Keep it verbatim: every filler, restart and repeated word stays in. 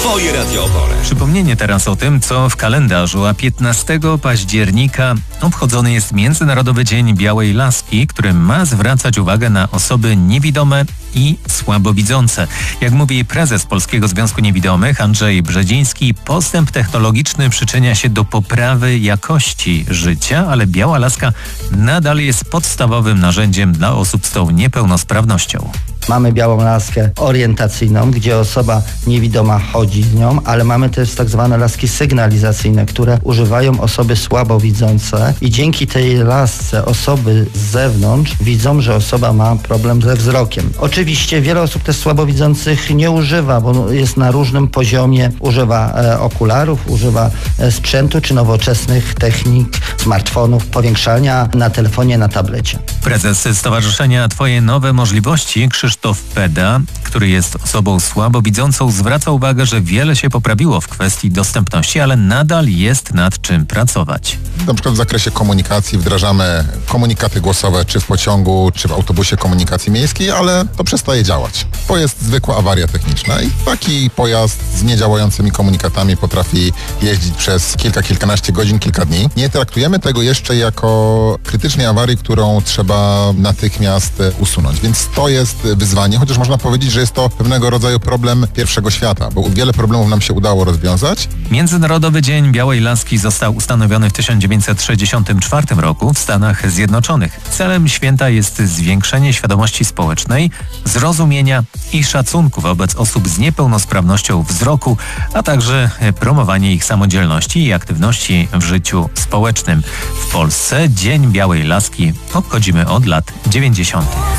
Twoje Radio Opole. Przypomnienie teraz o tym, co w kalendarzu, a piętnastego października obchodzony jest Międzynarodowy Dzień Białej Laski, który ma zwracać uwagę na osoby niewidome i słabowidzące. Jak mówi prezes Polskiego Związku Niewidomych Andrzej Brzeziński, postęp technologiczny przyczynia się do poprawy jakości życia, ale biała laska nadal jest podstawowym narzędziem dla osób z tą niepełnosprawnością. Mamy białą laskę orientacyjną, gdzie osoba niewidoma chodzi z nią, ale mamy też tak zwane laski sygnalizacyjne, które używają osoby słabowidzące i dzięki tej lasce osoby z zewnątrz widzą, że osoba ma problem ze wzrokiem. Oczywiście wiele osób też słabowidzących nie używa, bo jest na różnym poziomie, używa e, okularów, używa e, sprzętu czy nowoczesnych technik, smartfonów, powiększania na telefonie, na tablecie. Prezes Stowarzyszenia Twoje Nowe Możliwości Krzysztof Peda, który jest osobą słabowidzącą, zwraca uwagę, że wiele się poprawiło w kwestii dostępności, ale nadal jest nad czym pracować. Na przykład w zakresie komunikacji wdrażamy komunikaty głosowe, czy w pociągu, czy w autobusie komunikacji miejskiej, ale to przestaje działać, bo jest zwykła awaria techniczna i taki pojazd z niedziałającymi komunikatami potrafi jeździć przez kilka, kilkanaście godzin, kilka dni. Nie traktujemy tego jeszcze jako krytycznej awarii, którą trzeba natychmiast usunąć, więc to jest wyzwanie, chociaż można powiedzieć, że jest to pewnego rodzaju problem pierwszego świata, bo wiele problemów nam się udało rozwiązać. Międzynarodowy Dzień Białej Laski został ustanowiony w tysiąc dziewięćset sześćdziesiątym czwartym roku w Stanach Zjednoczonych. Celem święta jest zwiększenie świadomości społecznej, zrozumienia i szacunku wobec osób z niepełnosprawnością wzroku, a także promowanie ich samodzielności i aktywności w życiu społecznym. W Polsce Dzień Białej Laski obchodzimy od lat dziewięćdziesiątych.